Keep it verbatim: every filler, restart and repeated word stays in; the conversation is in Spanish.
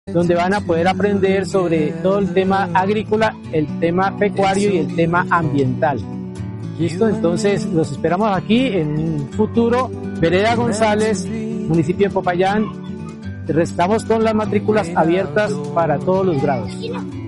donde van a poder aprender sobre todo el tema agrícola, el tema pecuario y el tema ambiental. ¿Listo? Entonces los esperamos aquí en un futuro. Vereda González, municipio de Popayán. Estamos con las matrículas abiertas para todos los grados.